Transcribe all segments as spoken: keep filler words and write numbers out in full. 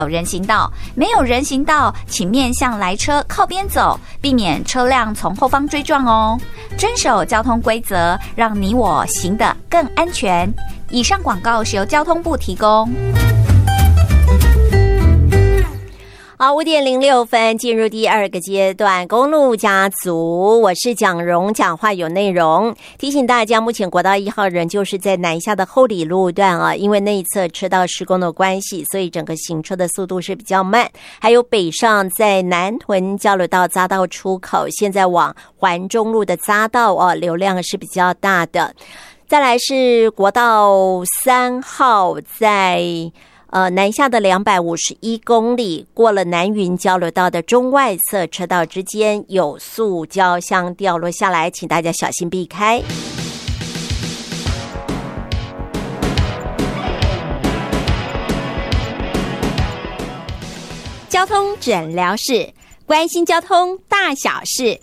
有人行道，没有人行道，请面向来车靠边走，避免车辆从后方追撞哦。遵守交通规则，让你我行得更安全。以上广告是由交通部提供。 好，五点零六分进入第二个阶段，公路家族，我是蒋蓉，讲话有内容。提醒大家，目前国道一号仍旧是在南下的后里路段啊，因为内侧车道施工的关系，所以整个行车的速度是比较慢。还有北上在南屯交流道匝道出口，现在往环中路的匝道哦，流量是比较大的。再来是国道三号在呃，南下的两百五十一公里，过了南云交流道的中外侧车道之间有塑胶箱掉落下来，请大家小心避开。交通诊疗室，关心交通大小事。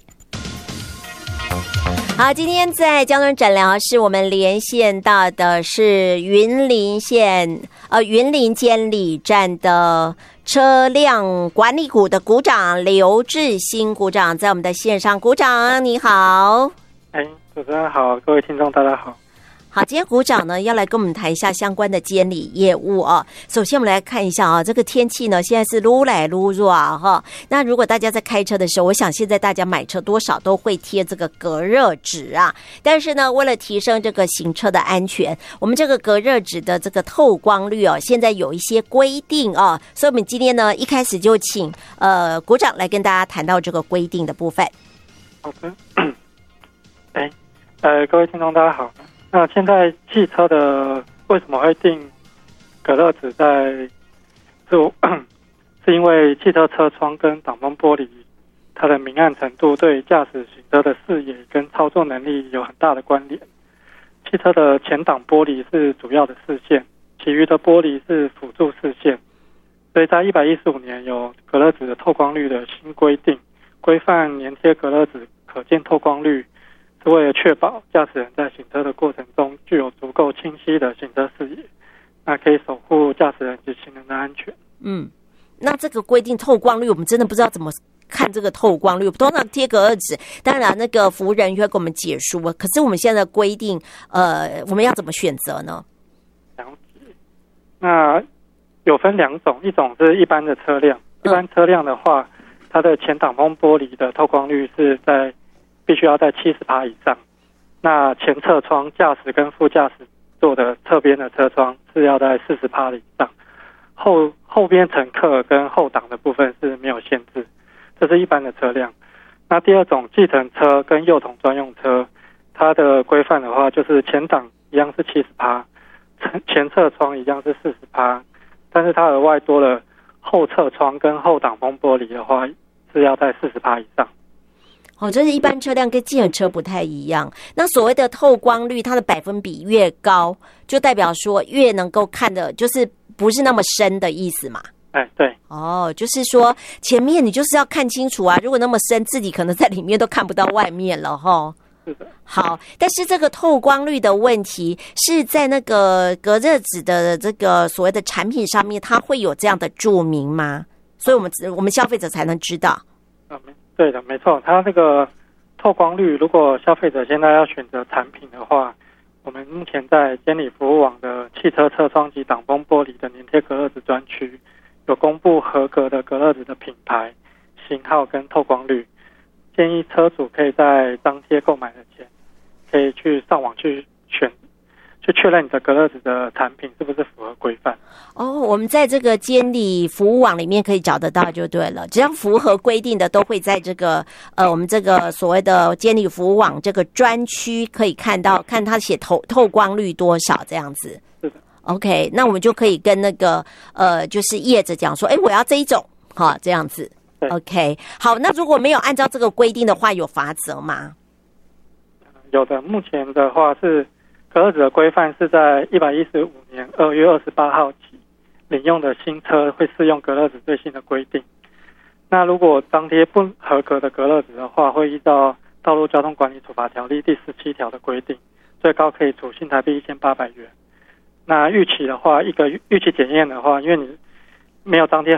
好，今天在交通诊疗室，我们连线到的是云林县呃云林监理站的车辆管理股的股长刘志兴股长，在我们的线上。股长你好。 哎，主持人好，各位听众大家好。 好，今天股长呢要来跟我们谈一下相关的监理业务啊。首先我们来看一下啊，这个天气呢现在是撸来撸热啊哈。那如果大家在开车的时候，我想现在大家买车多少都会贴这个隔热纸啊。但是呢，为了提升这个行车的安全，我们这个隔热纸的这个透光率哦，现在有一些规定啊。所以我们今天呢一开始就请呃股长来跟大家谈到这个规定的部分。 好的，哎，呃，各位听众大家好。那现在汽车的为什么会定隔热纸在就是因为汽车车窗跟挡风玻璃它的明暗程度对驾驶行车的视野跟操作能力有很大的关联。汽车的前挡玻璃是主要的视线，其余的玻璃是辅助视线。所以在一百一十五年有隔热纸的透光率的新规定，规范粘贴隔热纸可见透光率，是为了确保驾驶人在行车的过程中具有足够清晰的行车视野，那可以守护驾驶人及行人的安全。 嗯，那这个规定透光率，我们真的不知道怎么看这个透光率。通常贴隔热纸，当然那个服务人员会跟我们解说，可是我们现在的规定，呃，我们要怎么选择呢？ 了解。那有分两种，一种是一般的车辆，一般车辆的话，它的前挡风玻璃的透光率是在必须要在 百分之七十 以上，那前侧窗驾驶跟副驾驶座的侧边的车窗是要在 百分之四十 以上，后后边乘客跟后挡的部分是没有限制，这是一般的车辆。那第二种计程车跟幼童专用车，它的规范的话就是前挡一样是 百分之七十， 前侧窗一样是 百分之四十， 但是它额外多了后侧窗跟后挡风玻璃的话是要在 百分之四十 以上。 哦，这是一般车辆跟计程车不太一样。那所谓的透光率，它的百分比越高，就代表说越能够看的，就是不是那么深的意思嘛？ 哎，对。 哦，就是说前面你就是要看清楚啊，如果那么深，自己可能在里面都看不到外面了齁。 是的。 好，但是这个透光率的问题是在那个隔热纸的这个所谓的产品上面，它会有这样的注明吗？所以我们我们消费者才能知道。 啊，没对的，没错。它那个透光率，如果消费者现在要选择产品的话，我们目前在监理服务网的汽车车窗及挡风玻璃的粘贴隔热纸专区，有公布合格的隔热纸的品牌、型号跟透光率。建议车主可以在当天购买的前，可以去上网去选，去确认你的隔热纸的产品是不是符合规范。 哦，我们在这个监理服务网里面可以找得到就对了，只要符合规定的都会在这个呃我们这个所谓的监理服务网这个专区可以看到，看它写透透光率多少这样子。 是的。 OK， 那我们就可以跟那个呃就是业者讲说，哎，我要这一种，哈，这样子。OK， 好，那如果没有按照这个规定的话，有罚则吗？ 有的，目前的话是隔热纸的规范是在一百一十五年二月二十八号起，领用的新车会适用隔热纸最新的规定。那如果张贴不合格的隔热纸的话，会依照道路交通管理处罚条例第十七条的规定，最高可以处新台币一千八百元。那逾期的话，一个逾期检验的话，因为你没有张贴